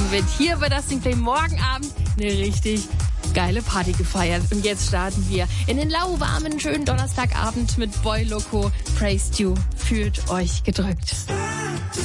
wird hier bei Das Ding Play morgen Abend eine richtig geile Party gefeiert. Und jetzt starten wir in den lauwarmen, schönen Donnerstagabend mit Boy Loco. Praised You. Fühlt euch gedrückt.